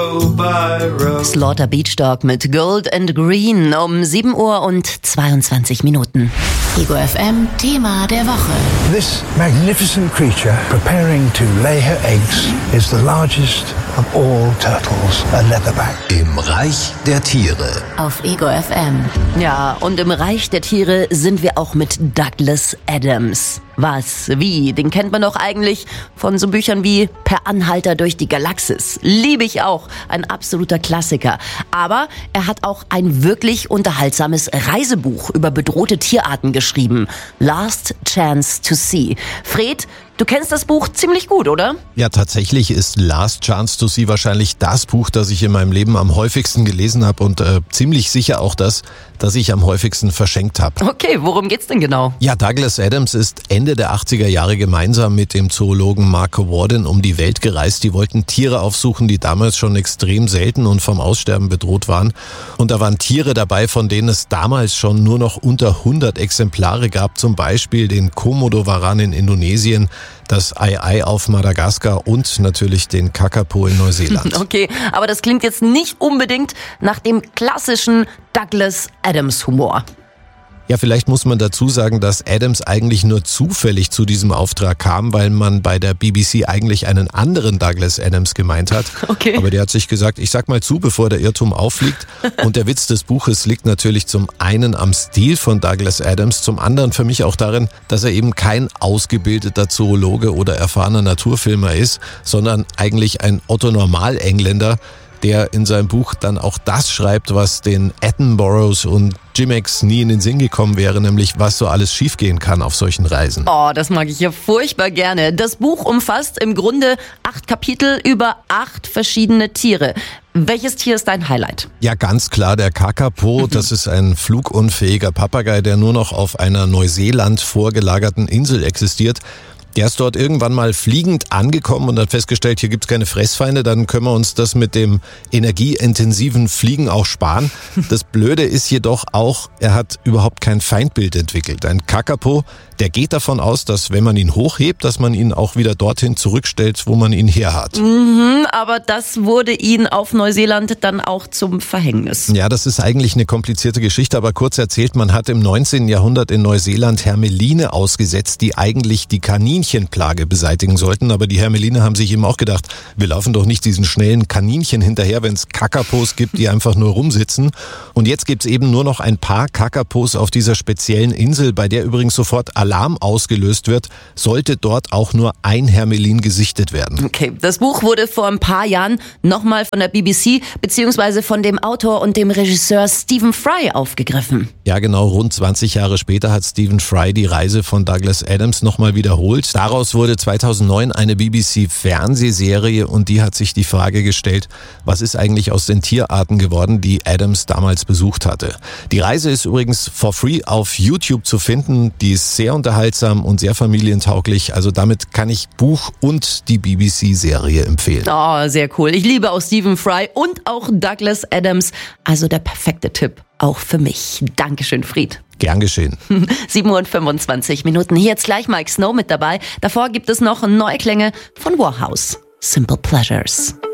Slaughter Beach Dog mit Gold and Green um 7 Uhr und 22 Minuten. Ego FM Thema der Woche. This magnificent creature preparing to lay her eggs is the largest of all turtles, a leatherback. Im Reich der Tiere. Auf Ego FM. Ja, und im Reich der Tiere sind wir auch mit Douglas Adams. Was? Wie? Den kennt man doch eigentlich von so Büchern wie Per Anhalter durch die Galaxis. Liebe ich auch. Ein absoluter Klassiker. Aber er hat auch ein wirklich unterhaltsames Reisebuch über bedrohte Tierarten geschrieben. Last Chance to See. Fred, du kennst das Buch ziemlich gut, oder? Ja, tatsächlich ist Last Chance to See wahrscheinlich das Buch, das ich in meinem Leben am häufigsten gelesen habe und ziemlich sicher auch das ich am häufigsten verschenkt habe. Okay, worum geht's denn genau? Ja, Douglas Adams ist Ende der 80er Jahre gemeinsam mit dem Zoologen Marco Warden um die Welt gereist. Die wollten Tiere aufsuchen, die damals schon extrem selten und vom Aussterben bedroht waren. Und da waren Tiere dabei, von denen es damals schon nur noch unter 100 Exemplare gab. Zum Beispiel den Komodo-Varan in Indonesien, das Ai-Ai auf Madagaskar und natürlich den Kakapo in Neuseeland. Okay, aber das klingt jetzt nicht unbedingt nach dem klassischen Douglas Adams Humor. Ja, vielleicht muss man dazu sagen, dass Adams eigentlich nur zufällig zu diesem Auftrag kam, weil man bei der BBC eigentlich einen anderen Douglas Adams gemeint hat. Okay. Aber der hat sich gesagt, ich sag mal zu, bevor der Irrtum auffliegt. Und der Witz des Buches liegt natürlich zum einen am Stil von Douglas Adams, zum anderen für mich auch darin, dass er eben kein ausgebildeter Zoologe oder erfahrener Naturfilmer ist, sondern eigentlich ein Otto-Normal-Engländer, der in seinem Buch dann auch das schreibt, was den Attenboroughs und Jimex nie in den Sinn gekommen wäre, nämlich was so alles schiefgehen kann auf solchen Reisen. Oh, das mag ich ja furchtbar gerne. Das Buch umfasst im Grunde 8 Kapitel über 8 verschiedene Tiere. Welches Tier ist dein Highlight? Ja, ganz klar der Kakapo. Das ist ein flugunfähiger Papagei, der nur noch auf einer Neuseeland vorgelagerten Insel existiert. Der ist dort irgendwann mal fliegend angekommen und hat festgestellt, hier gibt's keine Fressfeinde, dann können wir uns das mit dem energieintensiven Fliegen auch sparen. Das Blöde ist jedoch auch, er hat überhaupt kein Feindbild entwickelt. Ein Kakapo, der geht davon aus, dass wenn man ihn hochhebt, dass man ihn auch wieder dorthin zurückstellt, wo man ihn her hat. Aber das wurde ihn auf Neuseeland dann auch zum Verhängnis. Ja, das ist eigentlich eine komplizierte Geschichte, aber kurz erzählt, man hat im 19. Jahrhundert in Neuseeland Hermeline ausgesetzt, die eigentlich die Kaninchenplage beseitigen sollten, aber die Hermeline haben sich eben auch gedacht, wir laufen doch nicht diesen schnellen Kaninchen hinterher, wenn es Kakapos gibt, die einfach nur rumsitzen. Und jetzt gibt's eben nur noch ein paar Kakapos auf dieser speziellen Insel, bei der übrigens sofort Alarm ausgelöst wird, sollte dort auch nur ein Hermelin gesichtet werden. Okay, das Buch wurde vor ein paar Jahren nochmal von der BBC bzw. von dem Autor und dem Regisseur Stephen Fry aufgegriffen. Ja, genau, rund 20 Jahre später hat Stephen Fry die Reise von Douglas Adams nochmal wiederholt. Daraus wurde 2009 eine BBC-Fernsehserie und die hat sich die Frage gestellt, was ist eigentlich aus den Tierarten geworden, die Adams damals besucht hatte. Die Reise ist übrigens for free auf YouTube zu finden, die ist sehr unterhaltsam und sehr familientauglich, also damit kann ich Buch und die BBC-Serie empfehlen. Oh, sehr cool. Ich liebe auch Stephen Fry und auch Douglas Adams, also der perfekte Tipp, auch für mich. Dankeschön, Fried. Gern geschehen. 7 Uhr und 25 Minuten. Hier jetzt gleich Mike Snow mit dabei. Davor gibt es noch Neuklänge von Warhouse. Simple Pleasures.